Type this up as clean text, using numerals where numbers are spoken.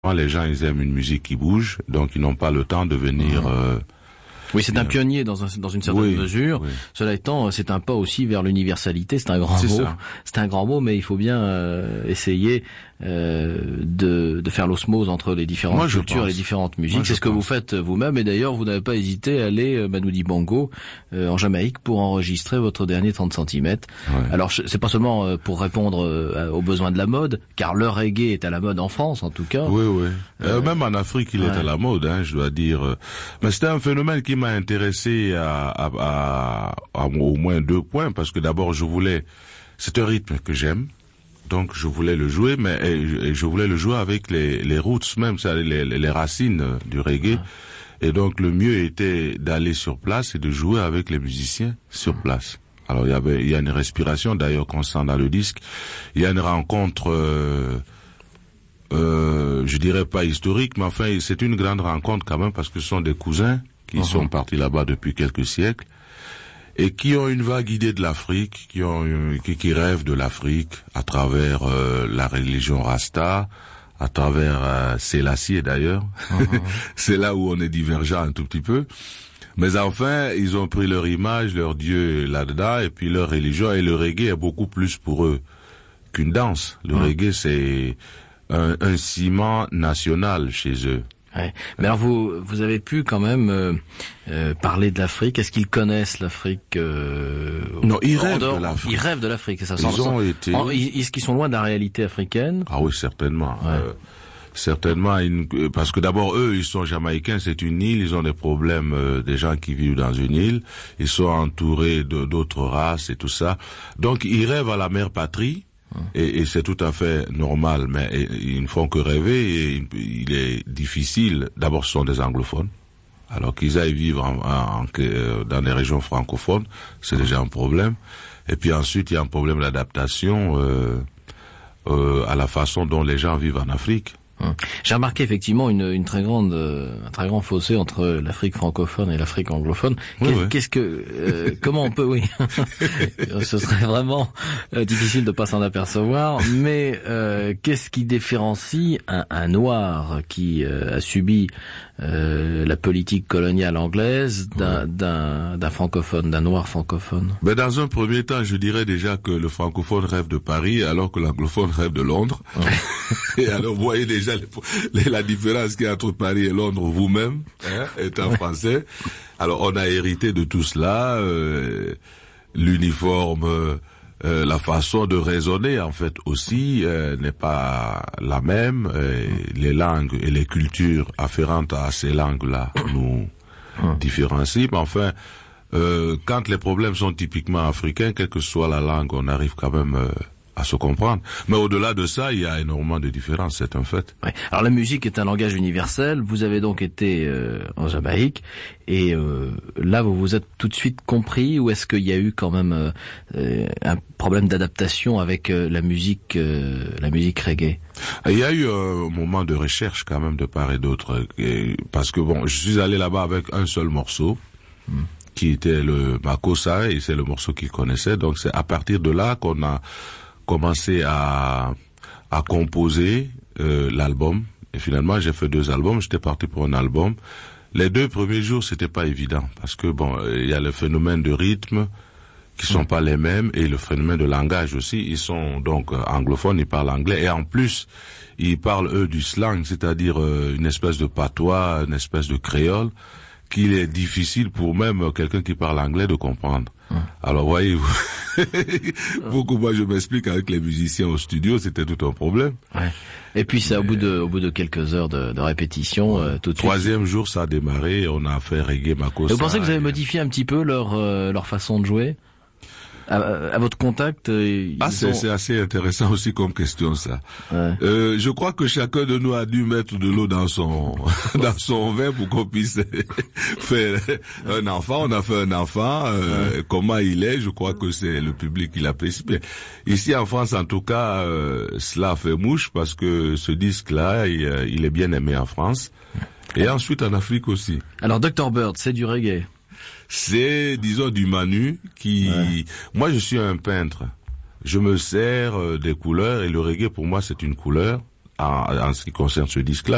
Les gens, ils aiment une musique qui bouge, donc ils n'ont pas le temps de venir... Oui, c'est un pionnier dans une certaine mesure. Oui. Cela étant, c'est un pas aussi vers l'universalité. C'est un grand mot. C'est un grand mot, mais il faut bien essayer de faire l'osmose entre les différentes cultures et les différentes musiques. C'est ce que vous faites vous-même. Et d'ailleurs, vous n'avez pas hésité à aller, Manu Dibango, en Jamaïque pour enregistrer votre dernier 30 cm. Ouais. Alors, c'est pas seulement pour répondre aux besoins de la mode, car le reggae est à la mode en France, en tout cas. Oui, oui. Même en Afrique, il est à la mode, hein, je dois dire. Mais c'était un phénomène qui m'a intéressé à au moins 2 points, parce que d'abord, c'est un rythme que j'aime. Donc je voulais le jouer, mais je voulais le jouer avec les roots même, les racines du reggae. Et donc le mieux était d'aller sur place et de jouer avec les musiciens sur place. Alors il y a une respiration d'ailleurs constante dans le disque. Il y a une rencontre, je dirais pas historique, mais enfin c'est une grande rencontre quand même parce que ce sont des cousins qui sont partis là-bas depuis quelques siècles. Et qui ont une vague idée de l'Afrique, qui rêvent de l'Afrique à travers la religion Rasta, à travers Selassie d'ailleurs. C'est là où on est divergent un tout petit peu. Mais enfin, ils ont pris leur image, leur Dieu là-dedans, et puis leur religion, et le reggae est beaucoup plus pour eux qu'une danse. Le reggae, c'est un ciment national chez eux. Ouais. Mais alors vous avez pu quand même parler de l'Afrique. Est-ce qu'ils connaissent l'Afrique Non, ils rêvent de l'Afrique. Ils rêvent de l'Afrique, ça. Est-ce qu'ils sont loin de la réalité africaine? Ah oui, certainement. Ouais. Certainement, parce que d'abord eux, ils sont jamaïcains, c'est une île, ils ont des problèmes, des gens qui vivent dans une île, ils sont entourés d'autres races et tout ça. Donc ils rêvent à la mère patrie. Et c'est tout à fait normal, mais ils ne font que rêver et il est difficile. D'abord, ce sont des anglophones. Alors qu'ils aillent vivre dans des régions francophones, c'est déjà un problème. Et puis ensuite, il y a un problème d'adaptation à la façon dont les gens vivent en Afrique. J'ai remarqué effectivement un très grand fossé entre l'Afrique francophone et l'Afrique anglophone. Comment on peut, ce serait vraiment difficile de pas s'en apercevoir, mais qu'est-ce qui différencie un noir qui a subi la politique coloniale anglaise d'un francophone, d'un noir francophone? Ben dans un premier temps, je dirais déjà que le francophone rêve de Paris alors que l'anglophone rêve de Londres. Et alors vous voyez déjà la différence qu'il y a entre Paris et Londres vous-même, étant français. Alors on a hérité de tout cela, l'uniforme, la façon de raisonner en fait aussi n'est pas la même. Les langues et les cultures afférentes à ces langues-là nous différencient. Mais enfin, quand les problèmes sont typiquement africains, quelle que soit la langue, on arrive quand même à se comprendre. Mais au-delà de ça, il y a énormément de différences, c'est un fait. Ouais. Alors la musique est un langage universel. Vous avez donc été en Jamaïque et là vous vous êtes tout de suite compris, ou est-ce qu'il y a eu quand même un problème d'adaptation avec la musique reggae? Il y a eu un moment de recherche quand même de part et d'autre, parce que bon, je suis allé là-bas avec un seul morceau. Qui était le Makossa, et c'est le morceau qu'il connaissait. Donc c'est à partir de là qu'on a commencé à composer l'album. Et finalement, j'ai fait 2 albums. J'étais parti pour un album. Les 2 premiers jours, c'était pas évident parce que bon, il y a le phénomène de rythme qui sont pas les mêmes et le phénomène de langage aussi. Ils sont donc anglophones, ils parlent anglais et en plus, ils parlent eux du slang, c'est-à-dire une espèce de patois, une espèce de créole qu'il est difficile pour même quelqu'un qui parle anglais de comprendre. Alors voyez-vous, beaucoup moi je m'explique avec les musiciens au studio, c'était tout un problème. Ouais. Et puis c'est au bout de quelques heures de répétition, tout de suite. 3e jour ça a démarré, on a fait reggae Makossa. Vous pensez que vous avez modifié un petit peu leur façon de jouer? À votre contact, c'est assez intéressant aussi comme question ça. Ouais. Je crois que chacun de nous a dû mettre de l'eau dans son vin pour qu'on puisse faire un enfant. On a fait un enfant. Comment il est, je crois que c'est le public qui l'apprécie. Ici en France, en tout cas, cela fait mouche parce que ce disque-là, il est bien aimé en France et ensuite en Afrique aussi. Alors Dr Bird, c'est du reggae. C'est, disons, du Manu qui... Moi, je suis un peintre. Je me sers des couleurs et le reggae, pour moi, c'est une couleur en ce qui concerne ce disque-là.